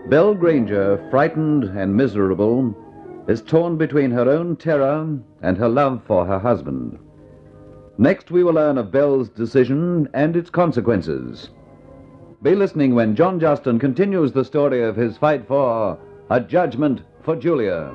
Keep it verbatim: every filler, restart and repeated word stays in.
Belle Granger, frightened and miserable, is torn between her own terror and her love for her husband. Next, we will learn of Belle's decision and its consequences. Be listening when John Justin continues the story of his fight for a judgment for Julia.